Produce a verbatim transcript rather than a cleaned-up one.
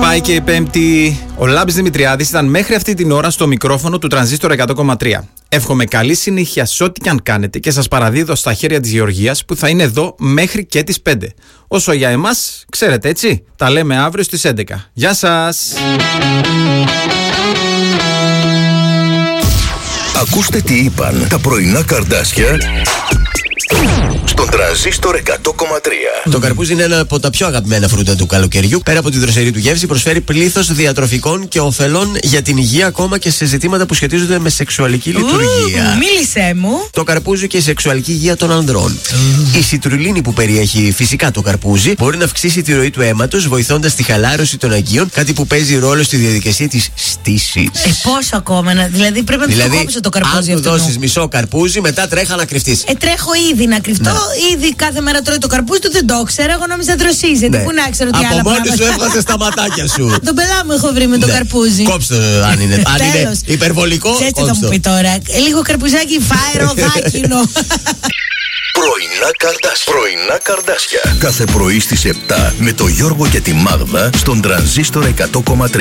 Πάει και η Πέμπτη. Ο Λάμπης Δημητριάδης ήταν μέχρι αυτή την ώρα στο μικρόφωνο του Τρανζίστορ εκατό κόμμα τρία. Εύχομαι καλή συνέχεια σε ό,τι και αν κάνετε και σας παραδίδω στα χέρια της Γεωργίας που θα είναι εδώ μέχρι και τις πέντε. Όσο για εμάς, ξέρετε έτσι, τα λέμε αύριο στις έντεκα. Γεια σας! Ακούστε τι είπαν τα πρωινά καρδάσια στον Τρανζίστορ εκατό κόμμα τρία. Το καρπούζι είναι ένα από τα πιο αγαπημένα φρούτα του καλοκαιριού. Πέρα από τη δροσερή του γεύση, προσφέρει πλήθος διατροφικών και ωφελών για την υγεία, ακόμα και σε ζητήματα που σχετίζονται με σεξουαλική λειτουργία. Μίλησέ μου. Το καρπούζι και η σεξουαλική υγεία των ανδρών. Η σιτρουλίνη που περιέχει φυσικά το καρπούζι μπορεί να αυξήσει τη ροή του αίματος, βοηθώντας τη χαλάρωση των αγκίων, κάτι που παίζει ρόλο στη διαδικασία της στήσης. Ε, πόσο ακόμα, να, δηλαδή πρέπει να δηλαδή, το κόψω το καρπούζι αν αυτό. του δώσεις μισό καρπούζι, μετά τρέχα να κρυφτείς. Ε, τρέχω ήδη να κρυφτώ, ναι. Ήδη κάθε μέρα τρώει το καρπούζι του, δεν το ξέρω. Εγώ νόμιζα δροσίζεται. Ναι. Πού να ξέρω τι από άλλα μόνη πράγματα. σου έβγαζε τα ματάκια σου. Τον πελά μου έχω βρει με το ναι. καρπούζι. Κόψτε το, αν είναι, αν είναι υπερβολικό. Ξέρετε τι θα μου πει τώρα. Λίγο καρπουζάκι φάερο, δάκινο. Πρωινά καρδάσια. Πρωινά καρδάσια. Κάθε πρωί στις επτά με το Γιώργο και τη Μάγδα στον Τρανζίστορ εκατό κόμμα τρία.